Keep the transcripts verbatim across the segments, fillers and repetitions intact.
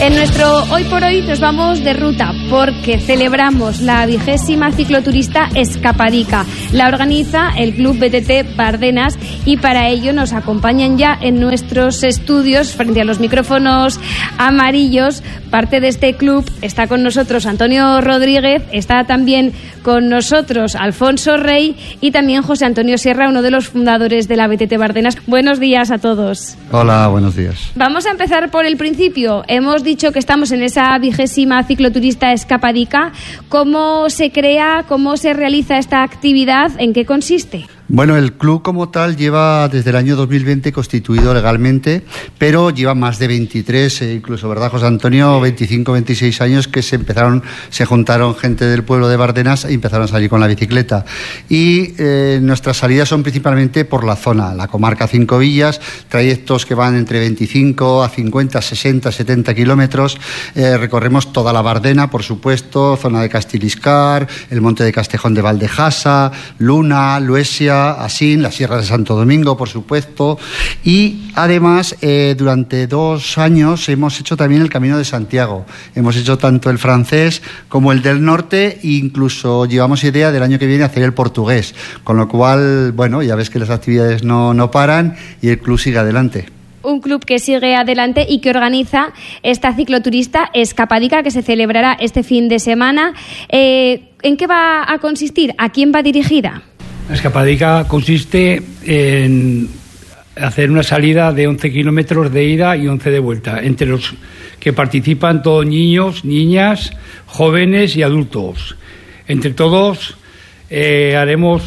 En nuestro Hoy por Hoy nos vamos de ruta porque celebramos la vigésima cicloturista Escapadica. La organiza el Club B T T Bardenas y para ello nos acompañan ya en nuestros estudios frente a los micrófonos amarillos. Parte de este club está con nosotros Antonio Rodríguez, está también con nosotros Alfonso Rey y también José Antonio Sierra, uno de los fundadores de la B T T Bardenas. Buenos días a todos. Hola, buenos días. Vamos a empezar por el principio. Hemos dicho que estamos en esa vigésima cicloturista Escapadica. ¿Cómo se crea, cómo se realiza esta actividad? ¿En qué consiste? Bueno, el club como tal lleva desde el año dos mil veinte constituido legalmente, pero lleva más de veintitrés, eh, incluso, ¿verdad, José Antonio? veinticinco, veintiséis años que se empezaron, se juntaron gente del pueblo de Bardenas y empezaron a salir con la bicicleta. Y eh, nuestras salidas son principalmente por la zona, la comarca Cinco Villas, trayectos que van entre veinticinco a cincuenta, sesenta, setenta kilómetros. Eh, recorremos toda la Bardena, por supuesto, zona de Castiliscar, el monte de Castejón de Valdejasa, Luna, Luesia, Asín, la Sierra de Santo Domingo, por supuesto, y además eh, durante dos años hemos hecho también el Camino de Santiago. Hemos hecho tanto el francés como el del norte e incluso llevamos idea del año que viene hacer el portugués, con lo cual, bueno, ya ves que las actividades no, no paran y el club sigue adelante. Un club que sigue adelante y que organiza esta cicloturista Escapadica que se celebrará este fin de semana. Eh, ¿En qué va a consistir? ¿A quién va dirigida? La Escapadica consiste en hacer una salida de once kilómetros de ida y once de vuelta, entre los que participan todos niños, niñas, jóvenes y adultos. Entre todos eh, haremos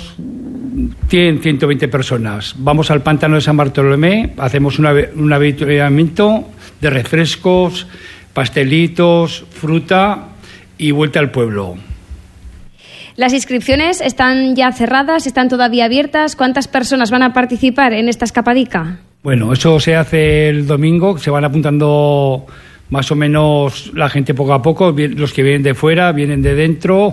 cien, ciento veinte personas. Vamos al pantano de San Bartolomé, hacemos una, un avituallamiento de refrescos, pastelitos, fruta y vuelta al pueblo. Las inscripciones están ya cerradas, están todavía abiertas. ¿Cuántas personas van a participar en esta Escapadica? Bueno, eso se hace el domingo, se van apuntando más o menos la gente poco a poco, los que vienen de fuera, vienen de dentro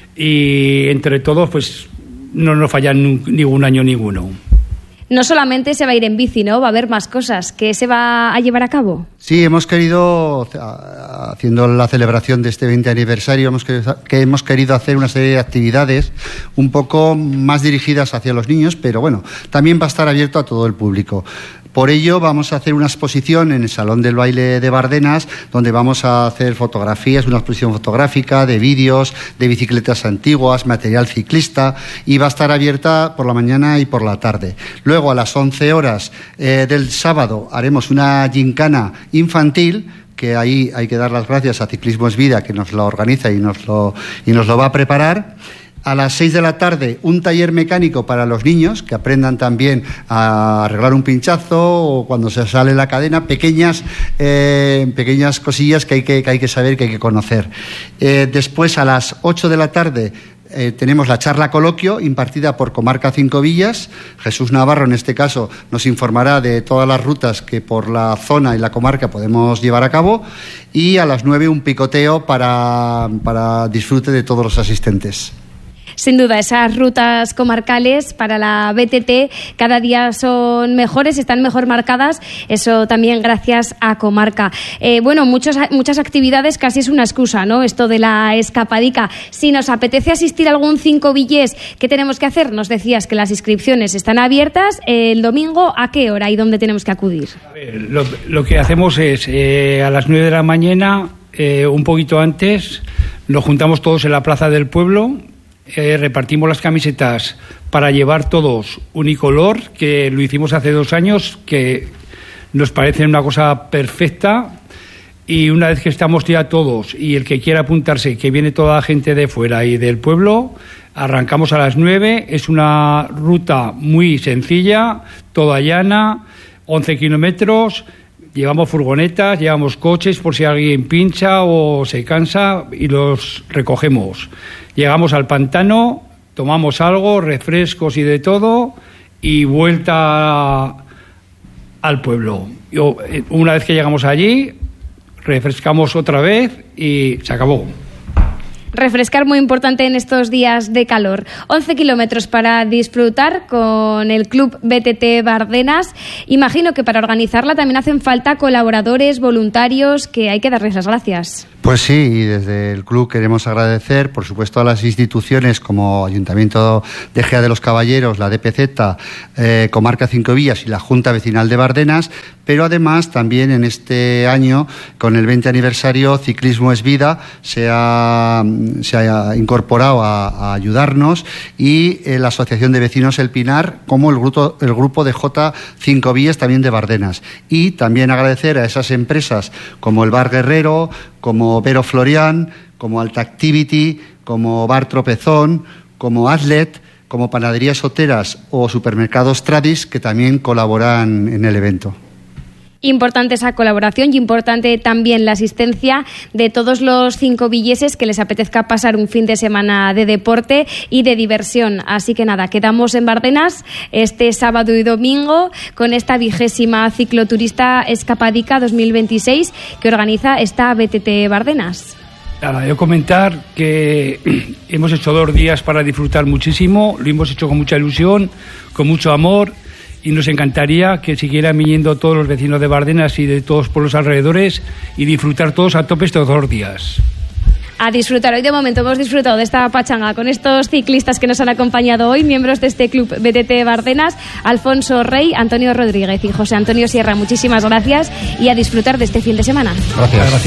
y entre todos pues no nos fallan ningún año ninguno. No solamente se va a ir en bici, ¿no? Va a haber más cosas. ¿Qué se va a llevar a cabo? Sí, hemos querido, haciendo la celebración de este veinte aniversario, hemos querido, que hemos querido hacer una serie de actividades un poco más dirigidas hacia los niños, pero bueno, también va a estar abierto a todo el público. Por ello vamos a hacer una exposición en el Salón del Baile de Bardenas, donde vamos a hacer fotografías, una exposición fotográfica de vídeos, de bicicletas antiguas, material ciclista, y va a estar abierta por la mañana y por la tarde. Luego a las once horas eh, del sábado haremos una gincana infantil, que ahí hay que dar las gracias a Ciclismo es Vida, que nos lo organiza y nos lo, y nos lo va a preparar. A las seis de la tarde, un taller mecánico para los niños, que aprendan también a arreglar un pinchazo o cuando se sale la cadena, pequeñas, eh, pequeñas cosillas que hay que, que hay que saber, que hay que conocer. Eh, después, a las ocho de la tarde, Eh, tenemos la charla coloquio impartida por Comarca Cinco Villas. Jesús Navarro, en este caso, nos informará de todas las rutas que por la zona y la comarca podemos llevar a cabo. Y a las nueve un picoteo para, para disfrute de todos los asistentes. Sin duda, esas rutas comarcales para la B T T cada día son mejores, están mejor marcadas, eso también gracias a Comarca. Eh, bueno, muchos, muchas actividades, casi es una excusa, ¿no?, esto de la Escapadica. Si nos apetece asistir a algún Cinco Villés, ¿qué tenemos que hacer? Nos decías que las inscripciones están abiertas. Eh, el domingo, ¿a qué hora y dónde tenemos que acudir? A ver, lo, lo que hacemos es eh, a las nueve de la mañana, eh, un poquito antes, nos juntamos todos en la plaza del pueblo. Eh, repartimos las camisetas para llevar todos unicolor, que lo hicimos hace dos años, que nos parece una cosa perfecta, y una vez que estamos ya todos y el que quiera apuntarse, que viene toda la gente de fuera y del pueblo, arrancamos a las nueve. Es una ruta muy sencilla, toda llana, once kilómetros. Llevamos furgonetas, llevamos coches por si alguien pincha o se cansa y los recogemos. Llegamos al pantano, tomamos algo, refrescos y de todo, y vuelta al pueblo. Yo, una vez que llegamos allí, refrescamos otra vez y se acabó. refrescar muy importante en estos días de calor. once kilómetros para disfrutar con el Club B T T Bardenas. Imagino que para organizarla también hacen falta colaboradores, voluntarios, que hay que darles las gracias. Pues sí, y desde el club queremos agradecer, por supuesto, a las instituciones como Ayuntamiento de Ejea de los Caballeros, la D P Z, eh, Comarca Cinco Villas y la Junta Vecinal de Bardenas, pero además también en este año, con el veinte aniversario, Ciclismo es Vida se ha, se ha incorporado a, a ayudarnos, y eh, la Asociación de Vecinos El Pinar, como el grupo, el grupo de J Cinco Villas también de Bardenas. Y también agradecer a esas empresas como el Bar Guerrero, como Vero Florian, como Alta Activity, como Bar Tropezón, como Atlet, como Panaderías Soteras o Supermercados Tradis, que también colaboran en el evento. Importante esa colaboración y importante también la asistencia de todos los cincovilleses que les apetezca pasar un fin de semana de deporte y de diversión. Así que nada, quedamos en Bardenas este sábado y domingo con esta vigésima cicloturista Escapadica dos mil veintiséis que organiza esta B T T Bardenas. Nada, yo comentar que hemos hecho dos días para disfrutar muchísimo, lo hemos hecho con mucha ilusión, con mucho amor, y nos encantaría que siguieran viniendo todos los vecinos de Bardenas y de todos por los alrededores y disfrutar todos a tope estos dos días. A disfrutar. Hoy de momento hemos disfrutado de esta pachanga con estos ciclistas que nos han acompañado hoy, miembros de este Club B T T Bardenas, Alfonso Rey, Antonio Rodríguez y José Antonio Sierra. Muchísimas gracias y a disfrutar de este fin de semana. Gracias. Gracias.